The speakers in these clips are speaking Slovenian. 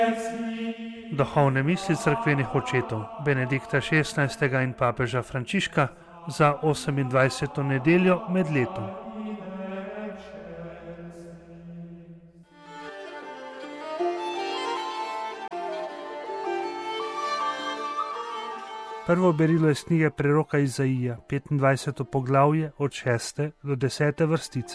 Duhovne misli cerkvenih očetov Benedikta XVI. In papeža Frančiška za 28. nedeljo med letom. Prvo berilo iz knjige preroka Izaija, 25. poglavje od 6. do 10. vrstice.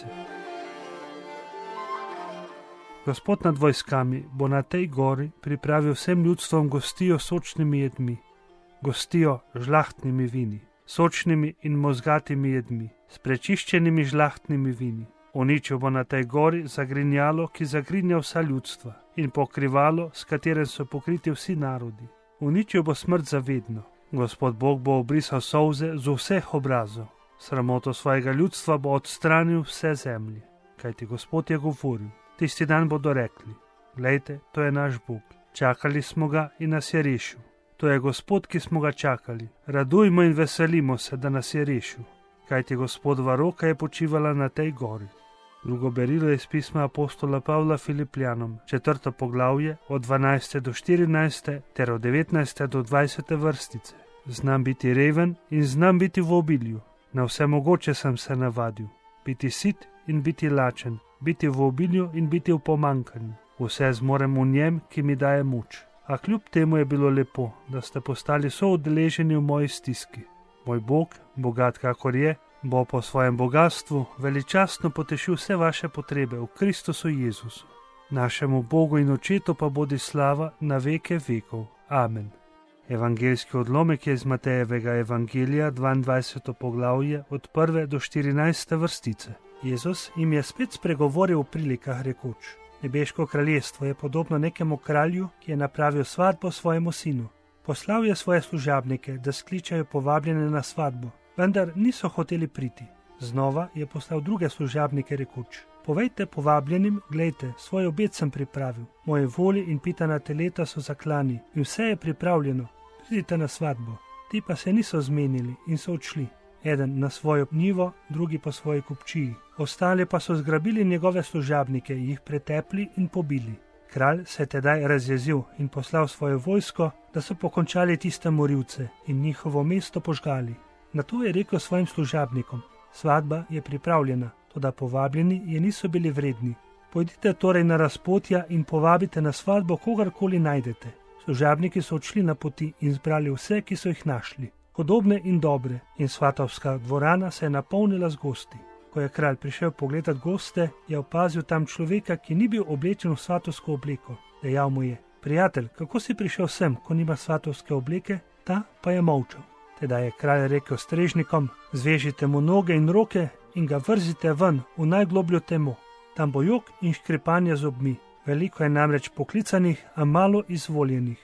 Gospod nad vojskami bo na tej gori pripravil vsem ljudstvom gostijo s sočnimi jedmi, gostijo žlahtnimi vini, sočnimi in mozgatimi jedmi, s prečiščenimi žlahtnimi vini. Uničil bo na tej gori zagrinjalo, ki zagrinja vsa ljudstva, in pokrivalo, s katerim so pokriti vsi narodi. Uničil bo smrt zavedno. Gospod Bog bo obrisal solze z vseh obrazov. Sramoto svojega ljudstva bo odstranil vse zemlje. Kajti Gospod je govoril. Tisti dan bodo rekli, glejte, to je naš Bog. Čakali smo ga in nas je rešil. To je Gospod, ki smo ga čakali. Radujmo in veselimo se, da nas je rešil. Kajti Gospodova roka je počivala na tej gori. Drugo berilo je iz pisma apostola Pavla Filipljanom, 4. poglavje, od 12. do 14. ter od 19. do 20. vrstice. Znam biti reven in znam biti v obilju. Na vse mogoče sem se navadil. Biti sit in biti lačen, biti v obilju in biti v pomankanju. Vse zmorem v njem, ki mi daje moč. A kljub temu je bilo lepo, da ste postali soudeleženi v moji stiski. Moj Bog, bogat kakor je, bo po svojem bogatstvu veličastno potešil vse vaše potrebe v Kristusu Jezusu. Našemu Bogu in Očetu pa bodi slava na veke vekov. Amen. Evangeljski odlomek je iz Matejevega evangelija, 22. poglavje, od 1. do 14. vrstice. Jezus jim je spet spregovoril v prilikah rekoč: Nebeško kraljestvo je podobno nekemu kralju, ki je napravil svatbo svojemu sinu. Poslal je svoje služabnike, da skličajo povabljene na svatbo, vendar niso hoteli priti. Znova je poslal druge služabnike rekoč: Povejte povabljenim, glejte, svoj obed sem pripravil, moje voli in pitana teleta so zaklani in vse je pripravljeno, pridite na svatbo. Ti pa se niso zmenili in so odšli. Eden na svojo njivo, drugi po svoji kupčiji. Ostali pa so zgrabili njegove služabnike, jih pretepli in pobili. Kralj se je tedaj razjezil in poslal svojo vojsko, da so pokončali tiste morilce in njihovo mesto požgali. Nato je rekel svojim služabnikom: Svatba je pripravljena, toda povabljeni je niso bili vredni. Pojdite torej na razpotja in povabite na svatbo kogarkoli najdete. Služabniki so odšli na poti in zbrali vse, ki so jih našli, podobne in dobre, in svatovska dvorana se je napolnila z gosti. Ko je kralj prišel pogledat goste, je opazil tam človeka, ki ni bil oblečen v svatovsko obleko. Dejal mu je: Prijatelj, kako si prišel sem, ko nima svatovske obleke? Ta pa je molčal. Teda je kralj rekel strežnikom: Zvežite mu noge in roke in ga vrzite ven v najglobljo temo. Tam bo jok in škripanje zobmi. Veliko je namreč poklicanih, a malo izvoljenih.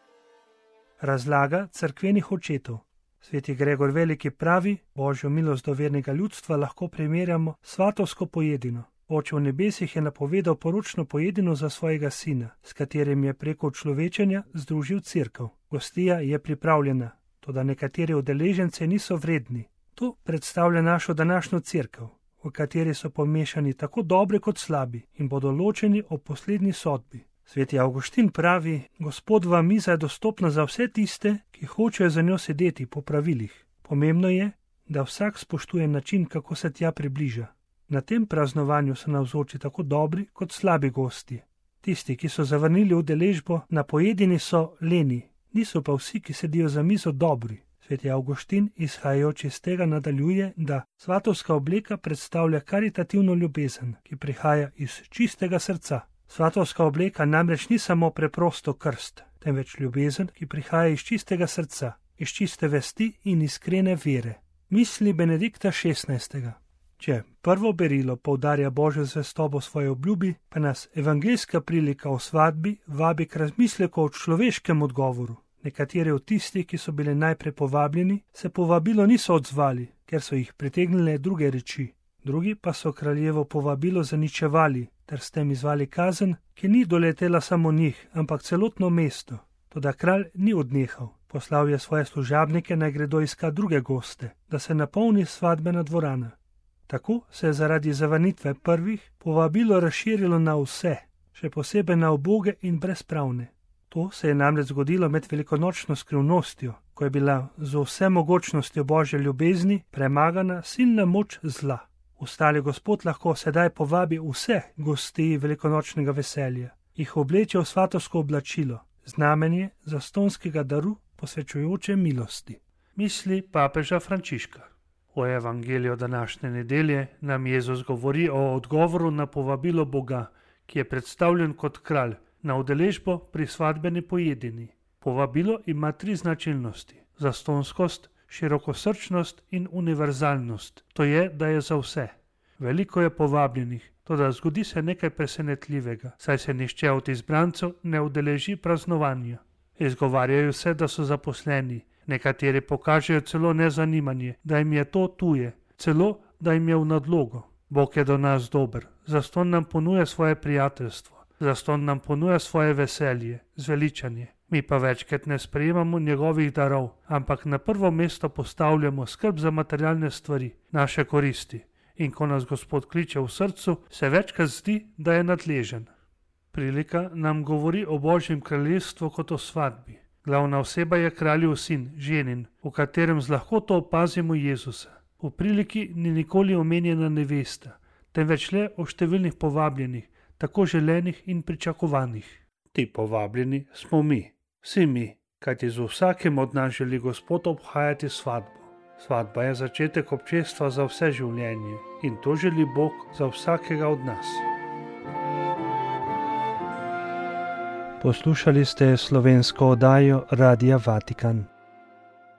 Razlaga cerkvenih očetov. Sveti Gregor Veliki pravi, Božjo milost do vernega ljudstva lahko primerjamo s svatovsko pojedino. Oče v nebesih je napovedal poročno pojedino za svojega sina, s katerim je preko človečenja združil cerkev. Gostija je pripravljena, toda nekateri udeleženci niso vredni. To predstavlja našo današnjo cerkev, v kateri so pomešani tako dobri kot slabi in bodo ločeni ob poslednji sodbi. Sveti Avguštin pravi, Gospodova miza je dostopna za vse tiste, ki hočejo za njo sedeti po pravilih. Pomembno je, da vsak spoštuje način, kako se tja približa. Na tem praznovanju so navzoči tako dobri kot slabi gostje. Tisti, ki so zavrnili udeležbo na pojedini, so leni, niso pa vsi, ki sedijo za mizo, dobri. Sveti Avguštin, izhajajoč iz tega, nadaljuje, da svatovska obleka predstavlja karitativno ljubezen, ki prihaja iz čistega srca. Svatovska obleka namreč ni samo preprosto krst, temveč ljubezen, ki prihaja iz čistega srca, iz čiste vesti in iskrene vere. Misli Benedikta XVI. Če prvo berilo poudarja Božjo zvestobo svoje obljubi, pa nas evangeljska prilika o svatbi vabi k razmisleku o človeškem odgovoru. Nekateri od tistih, ki so bili najprej povabljeni, se povabilo niso odzvali, ker so jih pritegnile druge reči. Drugi pa so kraljevo povabilo zaničevali, ter s tem izvali kazen, ki ni doletela samo njih, ampak celotno mesto. Toda kralj ni odnehal. Poslal je svoje služabnike, naj gredo iskat druge goste, da se napolni svatbena dvorana. Tako se je zaradi zavrnitve prvih povabilo razširilo na vse, še posebej na uboge in brezpravne. To se je namreč zgodilo med velikonočno skrivnostjo, ko je bila z vsemogočnostjo Božje ljubezni premagana silna moč zla. Ostali Gospod lahko sedaj povabi vse gosti velikonočnega veselja, jih obleče v svatovsko oblačilo, znamenje zastonskega daru posvečujoče milosti. Misli papeža Frančiška. V evangeliju današnje nedelje nam Jezus govori o odgovoru na povabilo Boga, ki je predstavljen kot kralj, na udeležbo pri svadbeni pojedini. Povabilo ima 3 značilnosti: zastonskost, širokosrčnost in univerzalnost. To je, da je za vse. Veliko je povabljenih, toda zgodi se nekaj presenetljivega, saj se nihče od izbrancev ne udeleži praznovanja. Izgovarjajo se, da so zaposleni, nekateri pokažejo celo nezanimanje, da jim je to tuje, celo da jim je v nadlogo. Bog je do nas dober, zaston nam ponuja svoje prijateljstvo, zaston nam ponuja svoje veselje, zveličanje. Mi pa večkrat ne sprejemamo njegovih darov, ampak na prvo mesto postavljamo skrb za materialne stvari, naše koristi. In ko nas Gospod kliče v srcu, se večkrat zdi, da je nadležen. Prilika nam govori o Božjem kraljestvu kot o svadbi. Glavna oseba je kraljev sin, ženin, v katerem z lahkoto opazimo Jezusa. V priliki ni nikoli omenjena nevesta, temveč le o številnih povabljenih, tako želenih in pričakovanih. Ti povabljeni smo mi, vsi mi, kajti z vsakim od nas želi Gospod obhajati svadbo. Svadba je začetek občestva za vse življenje in to želi Bog za vsakega od nas. Poslušali ste slovensko oddajo Radia Vatikan.